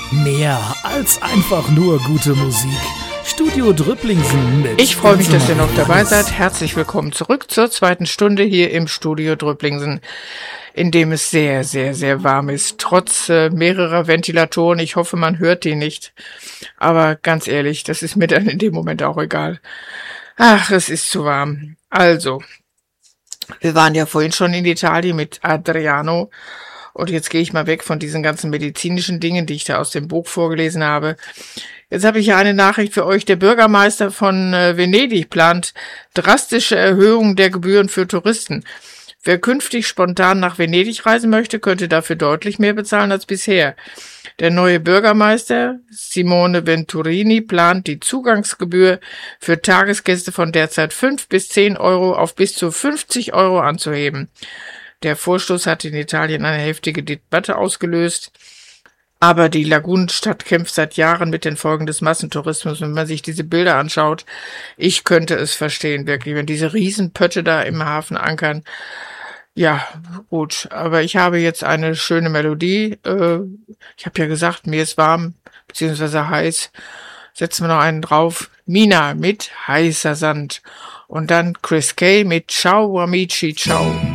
Mehr als einfach nur gute Musik. Studio Drüpplingsen mit... Ich freue mich, dass ihr noch dabei seid. Herzlich willkommen zurück zur zweiten Stunde hier im Studio Drüpplingsen, in dem es sehr, sehr, sehr warm ist. Trotz mehrerer Ventilatoren. Ich hoffe, man hört die nicht. Aber ganz ehrlich, das ist mir dann in dem Moment auch egal. Ach, es ist zu warm. Also, wir waren ja vorhin schon in Italien mit Adriano. Und jetzt gehe ich mal weg von diesen ganzen medizinischen Dingen, die ich da aus dem Buch vorgelesen habe. Jetzt habe ich ja eine Nachricht für euch. Der Bürgermeister von Venedig plant drastische Erhöhungen der Gebühren für Touristen. Wer künftig spontan nach Venedig reisen möchte, könnte dafür deutlich mehr bezahlen als bisher. Der neue Bürgermeister, Simone Venturini, plant die Zugangsgebühr für Tagesgäste von derzeit 5 bis 10 Euro auf bis zu 50 Euro anzuheben. Der Vorstoß hat in Italien eine heftige Debatte ausgelöst. Aber die Lagunenstadt kämpft seit Jahren mit den Folgen des Massentourismus. Wenn man sich diese Bilder anschaut, ich könnte es verstehen, wirklich, wenn diese Riesenpötte da im Hafen ankern. Ja, gut, aber ich habe jetzt eine schöne Melodie. Ich habe ja gesagt, mir ist warm, beziehungsweise heiß. Setzen wir noch einen drauf. Mina mit Heißer Sand. Und dann Chris Kay mit Ciao Amici Ciao.